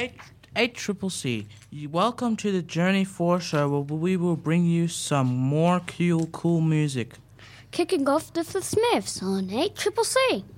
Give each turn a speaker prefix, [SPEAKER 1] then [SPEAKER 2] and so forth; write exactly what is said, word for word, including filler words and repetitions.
[SPEAKER 1] eight Triple C. Welcome to the Journey four show where we will bring you some more cool, cool music.
[SPEAKER 2] Kicking off with the Smiths on eight Triple C.